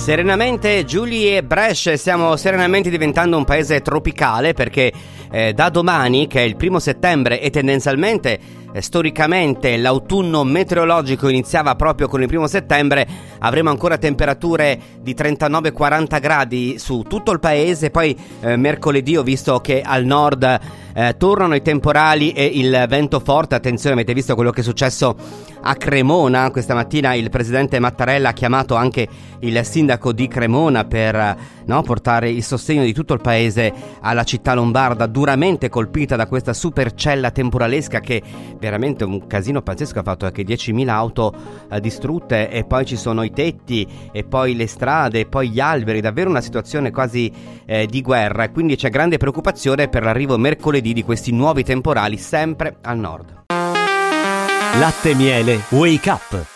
Serenamente Giulie e Brescia, stiamo serenamente diventando un paese tropicale perché da domani, che è il 1° settembre e tendenzialmente storicamente l'autunno meteorologico iniziava proprio con il 1° settembre, avremo ancora temperature di 39-40 gradi su tutto il paese. Poi mercoledì ho visto che al nord tornano i temporali e il vento forte. Attenzione, avete visto quello che è successo a Cremona? Questa mattina il presidente Mattarella ha chiamato anche il sindaco di Cremona per portare il sostegno di tutto il paese alla città lombarda, duramente colpita da questa supercella temporalesca che veramente un casino pazzesco. Ha fatto anche 10.000 auto distrutte, e poi ci sono i tetti, e poi le strade, e poi gli alberi. Davvero una situazione quasi di guerra, e quindi c'è grande preoccupazione per l'arrivo mercoledì di questi nuovi temporali sempre al nord. Latte Miele Wake Up.